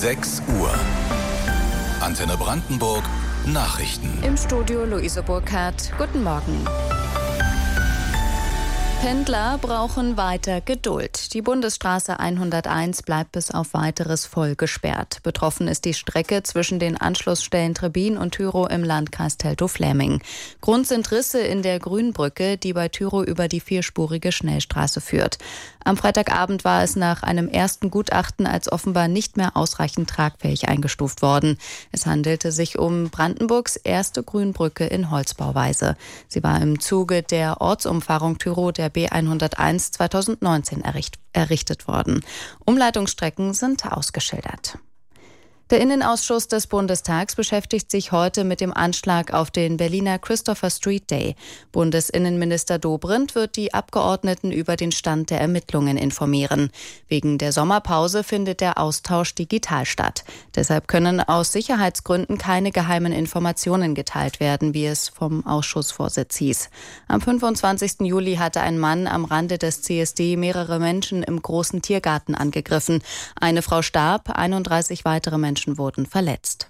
6 Uhr. Antenne Brandenburg, Nachrichten. Im Studio Luise Burkhardt. Guten Morgen. Pendler brauchen weiter Geduld. Die Bundesstraße 101 bleibt bis auf Weiteres voll gesperrt. Betroffen ist die Strecke zwischen den Anschlussstellen Trebbin und Tyrow im Landkreis Teltow-Fläming. Grund sind Risse in der Grünbrücke, die bei Tyrow über die vierspurige Schnellstraße führt. Am Freitagabend war es nach einem ersten Gutachten als offenbar nicht mehr ausreichend tragfähig eingestuft worden. Es handelte sich um Brandenburgs erste Grünbrücke in Holzbauweise. Sie war im Zuge der Ortsumfahrung Tyrow der B101 2019 errichtet worden. Umleitungsstrecken sind ausgeschildert. Der Innenausschuss des Bundestags beschäftigt sich heute mit dem Anschlag auf den Berliner Christopher Street Day. Bundesinnenminister Dobrindt wird die Abgeordneten über den Stand der Ermittlungen informieren. Wegen der Sommerpause findet der Austausch digital statt. Deshalb können aus Sicherheitsgründen keine geheimen Informationen geteilt werden, wie es vom Ausschussvorsitz hieß. Am 25. Juli hatte ein Mann am Rande des CSD mehrere Menschen im großen Tiergarten angegriffen. Eine Frau starb, 31 weitere Menschen wurden verletzt.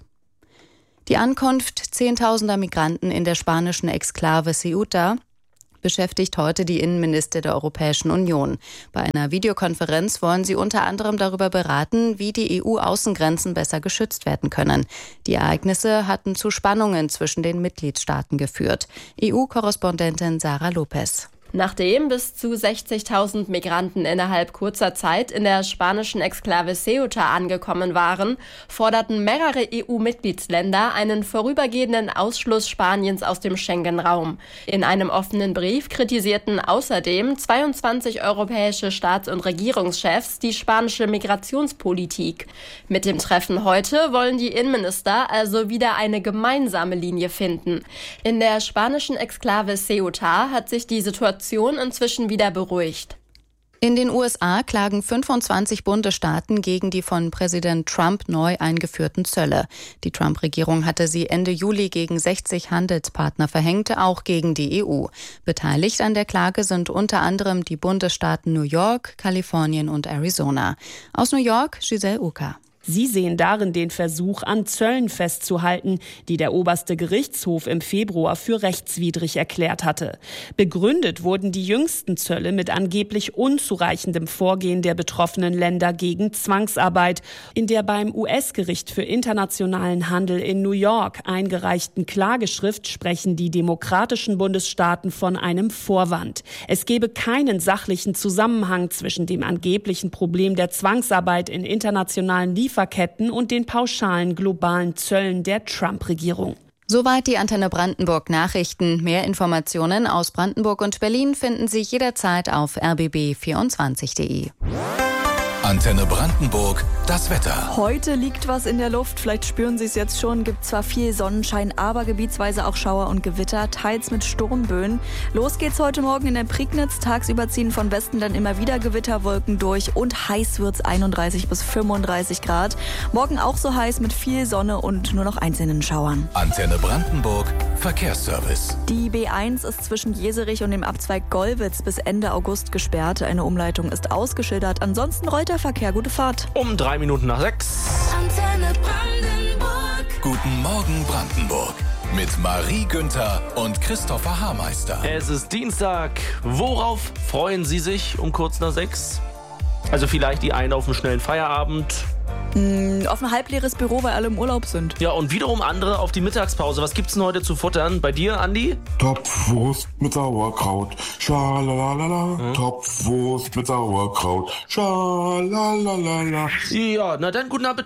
Die Ankunft zehntausender Migranten in der spanischen Exklave Ceuta beschäftigt heute die Innenminister der Europäischen Union. Bei einer Videokonferenz wollen sie unter anderem darüber beraten, wie die EU-Außengrenzen besser geschützt werden können. Die Ereignisse hatten zu Spannungen zwischen den Mitgliedstaaten geführt. EU-Korrespondentin Sarah Lopez. Nachdem bis zu 60.000 Migranten innerhalb kurzer Zeit in der spanischen Exklave Ceuta angekommen waren, forderten mehrere EU-Mitgliedsländer einen vorübergehenden Ausschluss Spaniens aus dem Schengen-Raum. In einem offenen Brief kritisierten außerdem 22 europäische Staats- und Regierungschefs die spanische Migrationspolitik. Mit dem Treffen heute wollen die Innenminister also wieder eine gemeinsame Linie finden. In der spanischen Exklave Ceuta hat sich die Situation inzwischen wieder beruhigt. In den USA klagen 25 Bundesstaaten gegen die von Präsident Trump neu eingeführten Zölle. Die Trump-Regierung hatte sie Ende Juli gegen 60 Handelspartner verhängt, auch gegen die EU. Beteiligt an der Klage sind unter anderem die Bundesstaaten New York, Kalifornien und Arizona. Aus New York, Giselle Uka. Sie sehen darin den Versuch, an Zöllen festzuhalten, die der oberste Gerichtshof im Februar für rechtswidrig erklärt hatte. Begründet wurden die jüngsten Zölle mit angeblich unzureichendem Vorgehen der betroffenen Länder gegen Zwangsarbeit. In der beim US-Gericht für internationalen Handel in New York eingereichten Klageschrift sprechen die demokratischen Bundesstaaten von einem Vorwand. Es gebe keinen sachlichen Zusammenhang zwischen dem angeblichen Problem der Zwangsarbeit in internationalen Lieferketten und den pauschalen globalen Zöllen der Trump-Regierung. Soweit die Antenne Brandenburg Nachrichten. Mehr Informationen aus Brandenburg und Berlin finden Sie jederzeit auf rbb24.de. Antenne Brandenburg, das Wetter. Heute liegt was in der Luft, vielleicht spüren Sie es jetzt schon. Gibt zwar viel Sonnenschein, aber gebietsweise auch Schauer und Gewitter, teils mit Sturmböen. Los geht's heute Morgen in der Prignitz. Tagsüber ziehen von Westen dann immer wieder Gewitterwolken durch und heiß wird's 31 bis 35 Grad. Morgen auch so heiß mit viel Sonne und nur noch einzelnen Schauern. Antenne Brandenburg, Verkehrsservice. Die B1 ist zwischen Jeserich und dem Abzweig Gollwitz bis Ende August gesperrt. Eine Umleitung ist ausgeschildert. Ansonsten rollt der Verkehr. Gute Fahrt. Um 3 Minuten nach 6. Antenne Brandenburg. Guten Morgen Brandenburg. Mit Marie Günther und Christopher Haarmeister. Es ist Dienstag. Worauf freuen Sie sich um kurz nach 6? Also vielleicht die einen auf einen schnellen Feierabend. Auf ein halbleeres Büro, weil alle im Urlaub sind. Ja, und wiederum andere auf die Mittagspause. Was gibt's denn heute zu futtern? Bei dir, Andi? Topfwurst mit Sauerkraut, schalalala. Topfwurst mit Sauerkraut, schalalala. Ja, na dann guten Appetit.